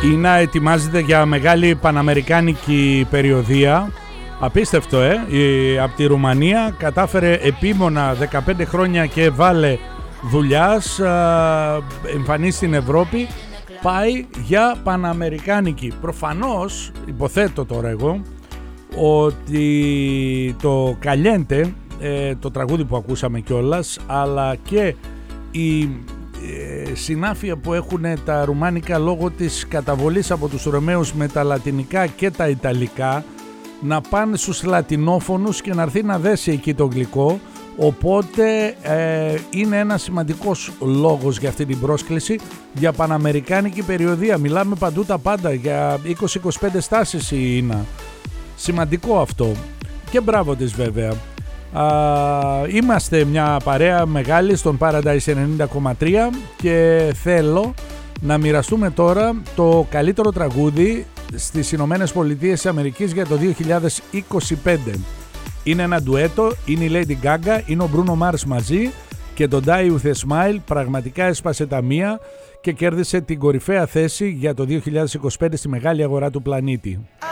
Η ΙΝΑ ετοιμάζεται για μεγάλη παναμερικάνικη περιοδεία. Απίστευτο, από τη Ρουμανία κατάφερε επίμονα 15 χρόνια και βάλε δουλειάς, εμφανίσει στην Ευρώπη, πάει για παναμερικάνικη. Προφανώς, υποθέτω τώρα εγώ, ότι το Καλιέντε, το τραγούδι που ακούσαμε κιόλας, αλλά και η συνάφεια που έχουν τα ρουμάνικα λόγω της καταβολής από τους Ρωμαίους με τα λατινικά και τα ιταλικά, να πάνε στους λατινόφωνους και να έρθει να δέσει εκεί το γλυκό. Οπότε είναι ένα σημαντικός λόγος για αυτή την πρόσκληση για παναμερικάνικη περιοδεία. Μιλάμε παντού τα πάντα, για 20-25 στάσεις η ΙΝΑ. Σημαντικό αυτό και μπράβο της βέβαια. Είμαστε μια παρέα μεγάλη στον Paradise 90,3 και θέλω να μοιραστούμε τώρα το καλύτερο τραγούδι στις Ηνωμένες Πολιτείες Αμερικής για το 2025. Είναι ένα ντουέτο, είναι η Lady Gaga, είναι ο Bruno Mars μαζί και το Die With A Smile πραγματικά έσπασε τα μία και κέρδισε την κορυφαία θέση για το 2025 στη μεγάλη αγορά του πλανήτη.